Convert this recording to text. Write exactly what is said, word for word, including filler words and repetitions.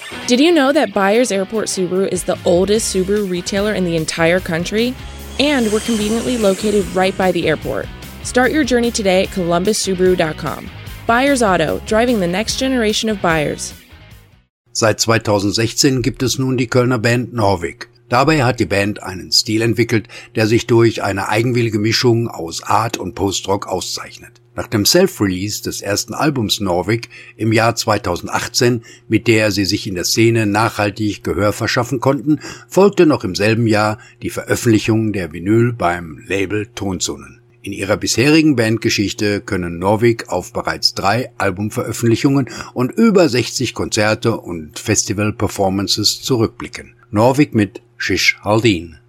Did you know that Byers Airport Subaru is the oldest Subaru retailer in the entire country? And we're conveniently located right by the airport. Start your journey today at columbus subaru dot com. Byers Auto, driving the next generation of buyers. Seit zweitausendsechzehn gibt es nun die Kölner Band Norvik. Dabei hat die Band einen Stil entwickelt, der sich durch eine eigenwillige Mischung aus Art und Post-Rock auszeichnet. Nach dem Self-Release des ersten Albums Norvik im Jahr zweitausendachtzehn, mit der sie sich in der Szene nachhaltig Gehör verschaffen konnten, folgte noch im selben Jahr die Veröffentlichung der Vinyl beim Label Tonzonen. In ihrer bisherigen Bandgeschichte können Norvik auf bereits drei Albumveröffentlichungen und über sechzig Konzerte und Festival-Performances zurückblicken. Norvik mit Shish Haldin.